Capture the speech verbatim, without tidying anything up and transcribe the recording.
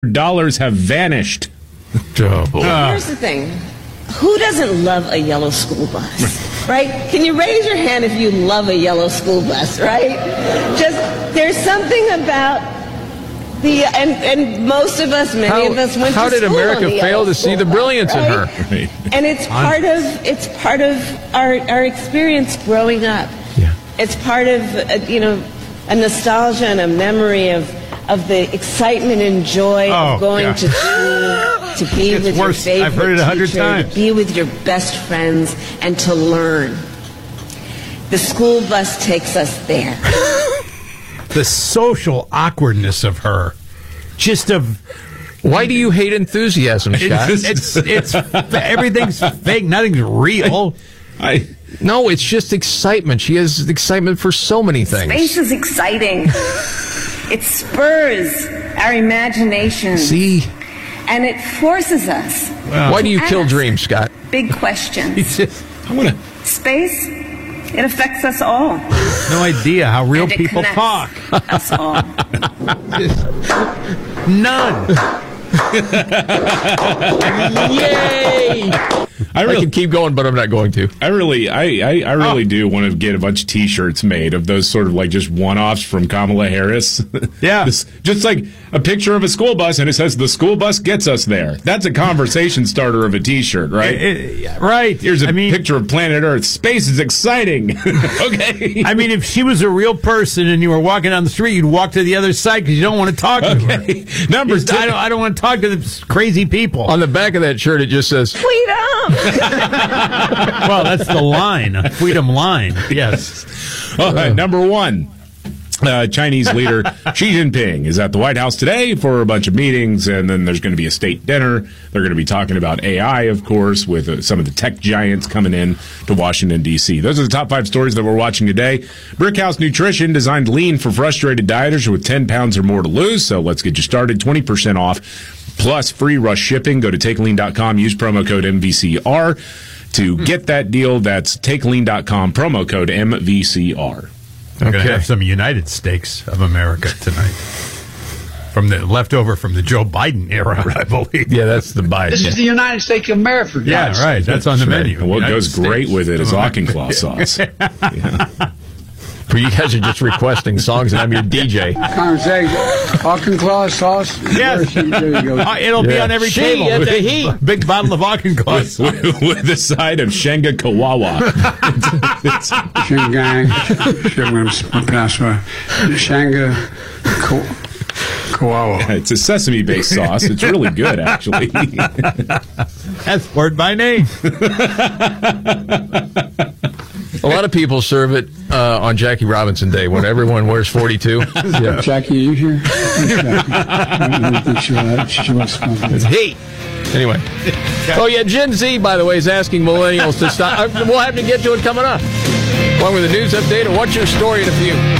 dollars have vanished. Oh, boy. Uh, Here's the thing. Who doesn't love a yellow school bus, right? Can you raise your hand if you love a yellow school bus, right? Just, there's something about the, and, and most of us, many how, of us went how to did school America on the fail to see the bus, brilliance right? in her? Right. And it's part of, it's part of our, our experience growing up. Yeah. It's part of, uh, you know, a nostalgia and a memory of, of the excitement and joy Oh, of going God. to school, to be It's with worse. your favorite I've heard it a hundred teacher, times. to be with your best friends, and to learn. The school bus takes us there. The social awkwardness of her. Just of... Why do you hate enthusiasm, Scott? It's, it's, it's everything's fake. Nothing's real. I No, it's just excitement. She has excitement for so many things. Space is exciting. It spurs our imagination. See? And it forces us. Why do you kill Ask dreams, Scott? Big questions. It's just I want to. Space, it affects us all. no idea how real And it people connects talk. us all. None. Yay! I I really, can keep going, but I'm not going to. I really, I, I, I really Oh. do want to get a bunch of T-shirts made of those sort of like just one-offs from Kamala Harris. Yeah. This- just like a picture of a school bus, and it says "the school bus gets us there." That's a conversation starter of a T-shirt, right? It- it- right. Here's a I mean, picture of planet Earth. Space is exciting. Okay. I mean, if she was a real person and you were walking down the street, you'd walk to the other side because you don't want to talk to her. Okay. Number Just, two. I don't, I don't want to talk to the crazy people. On the back of that shirt, it just says, Freedom! Well, that's the line, a freedom line. Yes. All right, number one. Uh, Chinese leader Xi Jinping is at the White House today for a bunch of meetings, and then there's going to be a state dinner. They're going to be talking about A I, of course, with uh, some of the tech giants coming in to Washington, D C. Those are the top five stories that we're watching today. Brickhouse Nutrition designed lean for frustrated dieters with ten pounds or more to lose. So let's get you started. twenty percent off plus free rush shipping. Go to take lean dot com. Use promo code M V C R to get that deal. That's take lean dot com, promo code M V C R. We're going to Okay. have some United States of America tonight. From the leftover from the Joe Biden era, I believe. yeah, that's the Biden. This is the United States of America. for Yeah, God's right. That's on the Right. menu. And what United goes States. great with it is Auchinclaw sauce. But you guys are just requesting songs, and I'm your D J. Conversation. Auchinclaw sauce. Yes. There you go. Uh, it'll be Yeah. on every She table. at the Big- heat. Big bottle of Auchinclaw. with, with the side of Shenga Kawawa. Shingang. Shanga. Ko- Kawawa. It's a sesame-based sauce. It's really good, actually. That's word by name. Oh. A lot of people serve it uh, on Jackie Robinson Day when everyone wears forty-two. Yeah. Jackie, you here? I don't think she wants, she wants to come. It's heat. Anyway. Oh, yeah, Gen Z, by the way, is asking millennials to stop. Uh, We'll have to get to it coming up. Along with the news update and what's your story in a few.